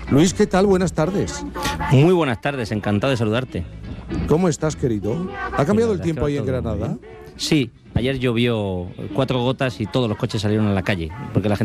Luis, ¿qué tal? Buenas tardes. Muy buenas tardes, encantado de saludarte. ¿Cómo estás, querido? ¿Ha cambiado el tiempo ahí en Granada? Sí, ayer llovió 4 gotas y todos los coches salieron a la calle, porque la gente